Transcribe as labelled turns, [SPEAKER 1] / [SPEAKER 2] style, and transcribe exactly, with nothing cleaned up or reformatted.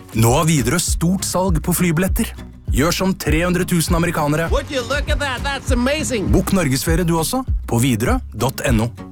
[SPEAKER 1] Nå har Widerøe stort salg på flybilletter. Gjør som tre hundre tusen amerikanere.
[SPEAKER 2] Would you look at that? That's amazing.
[SPEAKER 1] Bokk Norgesferie du også, på widerøe punktum no.